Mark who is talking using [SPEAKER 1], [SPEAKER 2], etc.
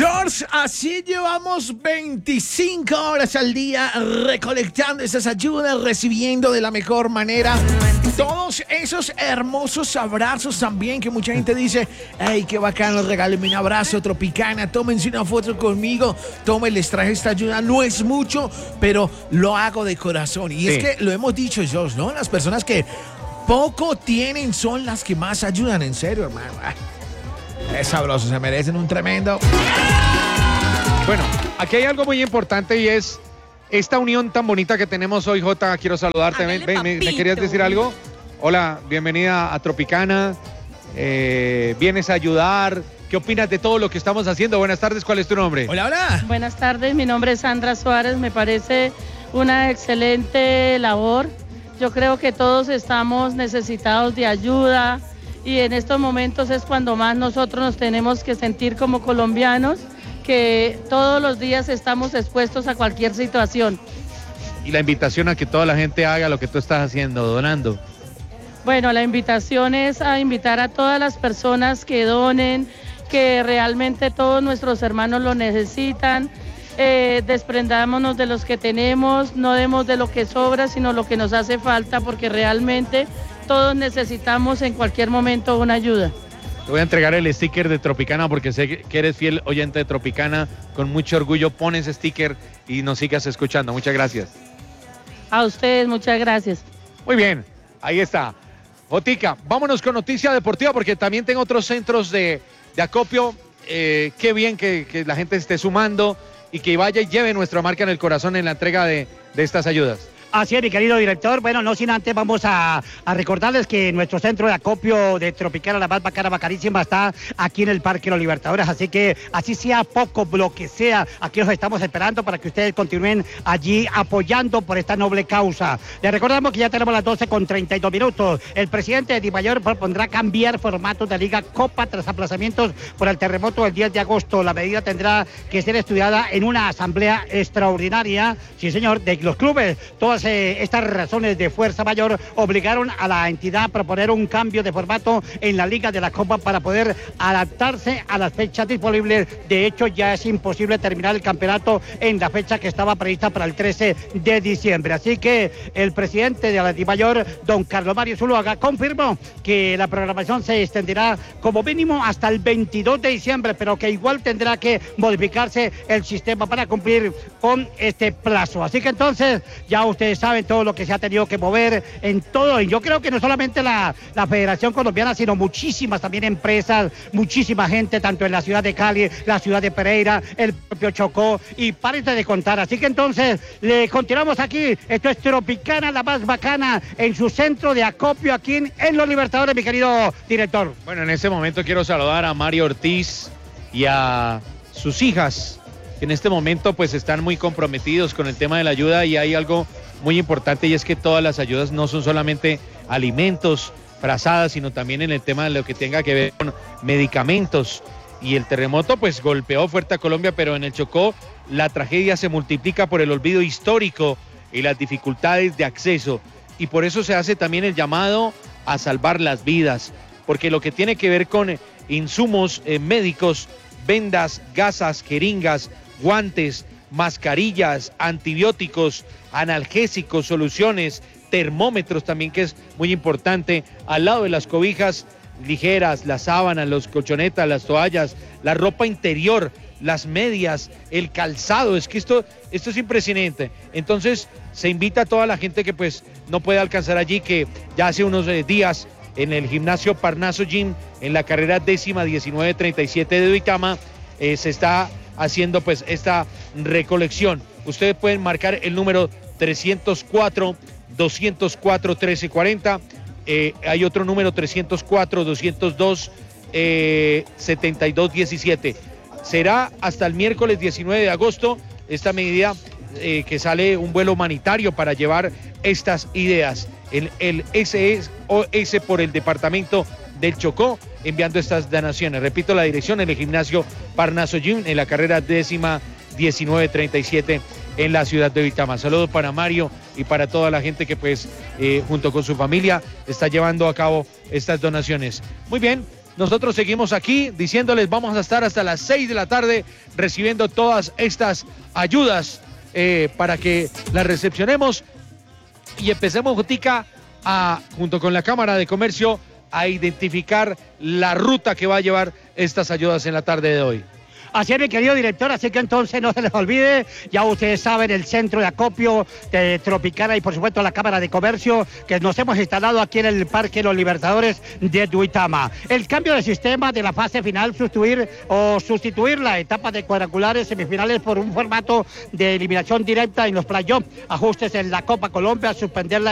[SPEAKER 1] George, así llevamos 25 horas al día recolectando esas ayudas, recibiendo de la mejor manera todos esos hermosos abrazos también, que mucha gente dice, ¡ay, qué bacano! Regálenme un abrazo, Tropicana, tómense una foto conmigo, les traje esta ayuda. No es mucho, pero lo hago de corazón. Y es que lo hemos dicho, George, ¿no? Las personas que poco tienen son las que más ayudan, en serio, hermano. Es sabroso, se merecen un tremendo.
[SPEAKER 2] Bueno, aquí hay algo muy importante y es esta unión tan bonita que tenemos hoy, Jota. Quiero saludarte. ¿Me querías decir algo? Hola, bienvenida a Tropicana. Vienes a ayudar. ¿Qué opinas de todo lo que estamos haciendo? Buenas tardes, ¿cuál es tu nombre?
[SPEAKER 1] Hola, hola.
[SPEAKER 3] Buenas tardes, mi nombre es Sandra Suárez. Me parece una excelente labor. Yo creo que todos estamos necesitados de ayuda y en estos momentos es cuando más nosotros nos tenemos que sentir como colombianos, que todos los días estamos expuestos a cualquier situación.
[SPEAKER 2] Y la invitación a que toda la gente haga lo que tú estás haciendo, donando.
[SPEAKER 3] Bueno, la invitación es a invitar a todas las personas que donen, que realmente todos nuestros hermanos lo necesitan. Desprendámonos de los que tenemos, no demos de lo que sobra, sino lo que nos hace falta, porque realmente todos necesitamos en cualquier momento una ayuda.
[SPEAKER 2] Te voy a entregar el sticker de Tropicana porque sé que eres fiel oyente de Tropicana. Con mucho orgullo pones sticker y nos sigas escuchando. Muchas gracias.
[SPEAKER 3] A ustedes, muchas gracias.
[SPEAKER 2] Muy bien, ahí está. Jotica, vámonos con noticia deportiva porque también tengo otros centros de acopio. Qué bien que la gente esté sumando y que vaya y lleve nuestra marca en el corazón en la entrega de estas ayudas.
[SPEAKER 4] Así es, mi querido director. Bueno, no sin antes vamos a recordarles que nuestro centro de acopio de Tropicana, la más bacana, bacanísima, está aquí en el Parque Los Libertadores. Así que, así sea poco, lo que sea, aquí los estamos esperando para que ustedes continúen allí apoyando por esta noble causa. Les recordamos que ya tenemos las 12:32. El presidente de Dimayor propondrá cambiar formatos de Liga Copa tras aplazamientos por el terremoto del 10 de agosto. La medida tendrá que ser estudiada en una asamblea extraordinaria, sí señor, de los clubes. Todas estas razones de fuerza mayor obligaron a la entidad a proponer un cambio de formato en la Liga de la Copa para poder adaptarse a las fechas disponibles. De hecho, ya es imposible terminar el campeonato en la fecha que estaba prevista para el 13 de diciembre. Así que el presidente de la Dimayor, don Carlos Mario Zuluaga, confirmó que la programación se extenderá como mínimo hasta el 22 de diciembre, pero que igual tendrá que modificarse el sistema para cumplir con este plazo. Así que entonces, ya ustedes saben todo lo que se ha tenido que mover en todo, y yo creo que no solamente la Federación Colombiana, sino muchísimas también empresas, muchísima gente, tanto en la ciudad de Cali, la ciudad de Pereira, el propio Chocó, y párense de contar. Así que entonces, le continuamos aquí. Esto es Tropicana, la más bacana, en su centro de acopio aquí en Los Libertadores, mi querido director.
[SPEAKER 2] Bueno, en este momento quiero saludar a Mario Ortiz y a sus hijas, que en este momento pues están muy comprometidos con el tema de la ayuda, y hay algo muy importante, y es que todas las ayudas no son solamente alimentos, frazadas, sino también en el tema de lo que tenga que ver con medicamentos. Y el terremoto pues golpeó fuerte a Colombia, pero en el Chocó la tragedia se multiplica por el olvido histórico y las dificultades de acceso, y por eso se hace también el llamado a salvar las vidas, porque lo que tiene que ver con insumos médicos, vendas, gasas, jeringas, guantes, mascarillas, antibióticos, analgésicos, soluciones, termómetros también, que es muy importante, al lado de las cobijas ligeras, las sábanas, los colchonetas, las toallas, la ropa interior, las medias, el calzado. Es que esto es impresionante. Entonces se invita a toda la gente que pues no puede alcanzar allí, que ya hace unos días en el gimnasio Parnaso Gym, en la carrera 10-1937 de Duitama, se está haciendo pues esta recolección. Ustedes pueden marcar el número 304-204-1340. Hay otro número 304-202-7217. Será hasta el miércoles 19 de agosto esta medida, que sale un vuelo humanitario para llevar estas ideas. El SOS por el departamento del Chocó, enviando estas donaciones. Repito la dirección: en el gimnasio Parnaso Gym, en la carrera 10-1937 en la ciudad de Duitama. Saludos para Mario y para toda la gente que pues junto con su familia está llevando a cabo estas donaciones. Muy bien, nosotros seguimos aquí diciéndoles vamos a estar hasta las 6 de la tarde recibiendo todas estas ayudas para que las recepcionemos y empecemos, Jotica, junto con la Cámara de Comercio, a identificar la ruta que va a llevar estas ayudas en la tarde de hoy.
[SPEAKER 4] Así es, mi querido director, así que entonces no se les olvide, ya ustedes saben, el centro de acopio de Tropicana y por supuesto la Cámara de Comercio que nos hemos instalado aquí en el Parque Los Libertadores de Duitama. El cambio de sistema de la fase final, sustituir la etapa de cuadrangulares semifinales por un formato de eliminación directa en los playoffs, ajustes en la Copa Colombia, suspender la